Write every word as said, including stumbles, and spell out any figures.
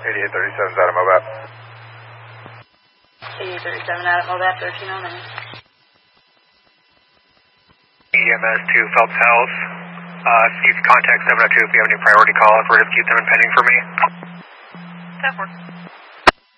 eighty-eight thirty-seven's out of Mobat. eighty-eight thirty-seven out of Mobat, thirteen oh nine. E M S to Phelps House. Uh, you can contact seven oh two if you have any priority calls. We're going to keep them in pending for me. That works.